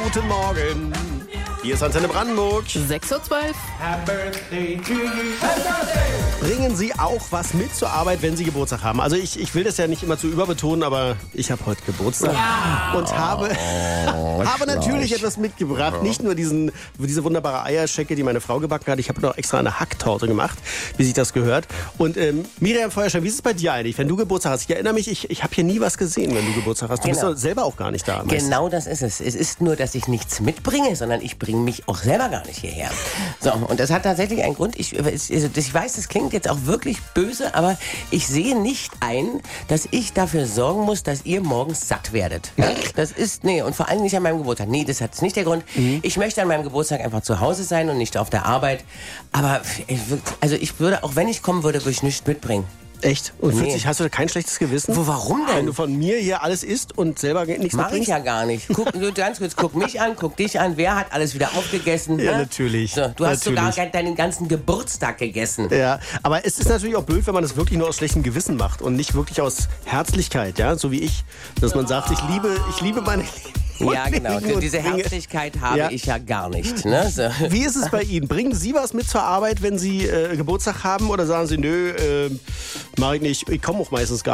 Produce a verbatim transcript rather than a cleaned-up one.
guten Morgen. Hier ist Antenne Brandenburg. sechs Uhr zwölf. Bringen Sie auch was mit zur Arbeit, wenn Sie Geburtstag haben? Also ich, ich will das ja nicht immer zu überbetonen, aber ich habe heute Geburtstag ja. und habe, oh, habe natürlich etwas mitgebracht. Oh. Nicht nur diesen, diese wunderbare Eierschecke, die meine Frau gebacken hat. Ich habe noch extra eine Hacktorte gemacht, wie sich das gehört. Und ähm, Miriam Feuerstein, wie ist es bei dir eigentlich, wenn du Geburtstag hast? Ich erinnere mich, ich, ich habe hier nie was gesehen, wenn du Geburtstag hast. Du genau. bist doch selber auch gar nicht da. Genau das ist es. Es ist nur, dass ich nichts mitbringe, sondern ich bringe mich auch selber gar nicht hierher. So, und das hat tatsächlich einen Grund. Ich, ich weiß, das klingt jetzt auch wirklich böse, aber ich sehe nicht ein, dass ich dafür sorgen muss, dass ihr morgens satt werdet. Ja? Das ist, nee, und vor allem nicht an meinem Geburtstag. Nee, das ist nicht der Grund. Mhm. Ich möchte an meinem Geburtstag einfach zu Hause sein und nicht auf der Arbeit. Aber ich, also ich würde, auch wenn ich kommen würde, würde ich nichts mitbringen. Echt? Und Nee. vierzig, hast du da kein schlechtes Gewissen? Wo, warum denn? Wenn du von mir hier alles isst und selber nichts Mach mitbringst? ich ja gar nicht. Guck, du, ganz kurz, guck mich an, guck dich an. Wer hat alles wieder aufgegessen? Ja, ne? natürlich. So, du hast natürlich. sogar deinen ganzen Geburtstag gegessen. Ja, aber es ist natürlich auch blöd, wenn man das wirklich nur aus schlechtem Gewissen macht und nicht wirklich aus Herzlichkeit, ja, so wie ich, dass man sagt, ich liebe, ich liebe meine Ja, genau. und Diese Dinge. Herzlichkeit habe Ja. ich ja gar nicht. Ne? So. Wie ist es bei Ihnen? Bringen Sie was mit zur Arbeit, wenn Sie äh, Geburtstag haben, oder sagen Sie, nö, äh, mache ich nicht, ich komme auch meistens gar nicht.